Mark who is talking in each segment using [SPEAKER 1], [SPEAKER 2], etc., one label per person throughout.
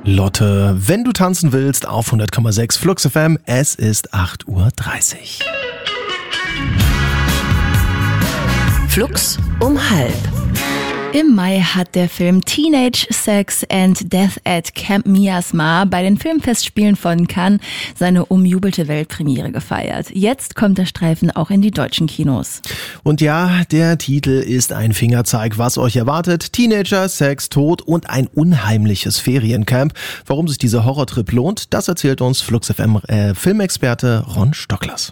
[SPEAKER 1] Lotte, wenn du tanzen willst, auf 100,6 Flux FM. Es ist 8:30 Uhr.
[SPEAKER 2] Flux um 12:30.
[SPEAKER 3] Im Mai hat der Film Teenage Sex and Death at Camp Miasma bei den Filmfestspielen von Cannes seine umjubelte Weltpremiere gefeiert. Jetzt kommt der Streifen auch in die deutschen Kinos.
[SPEAKER 1] Und ja, der Titel ist ein Fingerzeig, was euch erwartet. Teenager, Sex, Tod und ein unheimliches Feriencamp. Warum sich dieser Horrortrip lohnt, das erzählt uns Flux FM Filmexperte Ron Stocklers.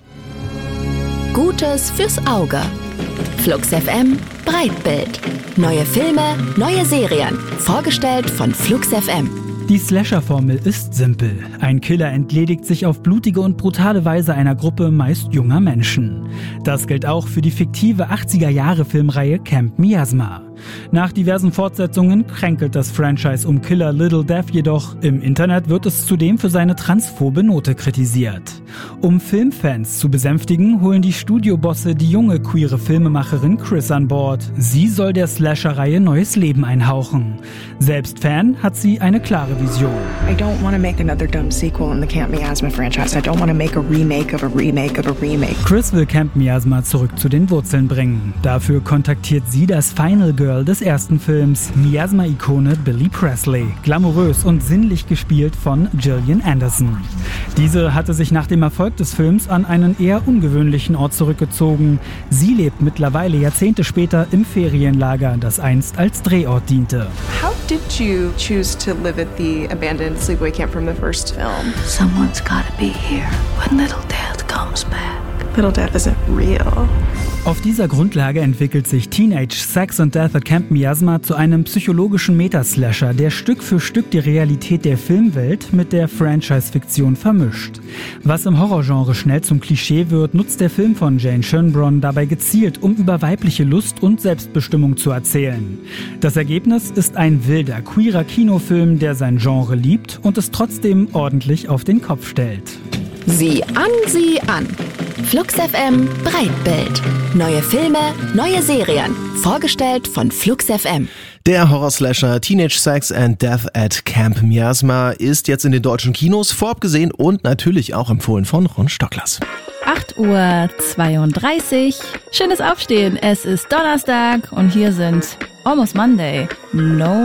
[SPEAKER 2] Gutes fürs Auge. Flux FM Breitbild. Neue Filme, neue Serien. Vorgestellt von Flux FM.
[SPEAKER 4] Die Slasher-Formel ist simpel. Ein Killer entledigt sich auf blutige und brutale Weise einer Gruppe meist junger Menschen. Das gilt auch für die fiktive 80er-Jahre-Filmreihe Camp Miasma. Nach diversen Fortsetzungen kränkelt das Franchise um Killer Little Death jedoch. Im Internet wird es zudem für seine transphobe Note kritisiert. Um Filmfans zu besänftigen, holen die Studiobosse die junge queere Filmemacherin Chris an Bord. Sie soll der Slasher-Reihe neues Leben einhauchen. Selbst Fan hat sie eine klare Vision.
[SPEAKER 5] I don't want to make another dumb sequel in the Camp Miasma franchise. I don't want to make a remake of a remake of a remake.
[SPEAKER 4] Chris will Camp Miasma zurück zu den Wurzeln bringen. Dafür kontaktiert sie das Final Girl des ersten Films, Miasma-Ikone Billy Presley, glamourös und sinnlich gespielt von Gillian Anderson. Diese hatte sich nach dem Erfolg des Films an einen eher ungewöhnlichen Ort zurückgezogen. Sie lebt mittlerweile Jahrzehnte später im Ferienlager, das einst als Drehort diente.
[SPEAKER 6] How did you choose to live at the abandoned sleepaway camp from the first film?
[SPEAKER 7] Someone's gotta be here when little Death comes back.
[SPEAKER 6] Little Death isn't real.
[SPEAKER 4] Auf dieser Grundlage entwickelt sich Teenage Sex and Death at Camp Miasma zu einem psychologischen Metaslasher, der Stück für Stück die Realität der Filmwelt mit der Franchise-Fiktion vermischt. Was im Horrorgenre schnell zum Klischee wird, nutzt der Film von Jane Schönbrunn dabei gezielt, um über weibliche Lust und Selbstbestimmung zu erzählen. Das Ergebnis ist ein wilder, queerer Kinofilm, der sein Genre liebt und es trotzdem ordentlich auf den Kopf stellt.
[SPEAKER 2] Sieh an. Flux FM Breitbild. Neue Filme, neue Serien. Vorgestellt von Flux FM.
[SPEAKER 1] Der Horrorslasher Teenage Sex and Death at Camp Miasma ist jetzt in den deutschen Kinos vorab gesehen und natürlich auch empfohlen von Ron Stocklers.
[SPEAKER 3] 8:32 Uhr. Schönes Aufstehen. Es ist Donnerstag und hier sind Almost Monday. No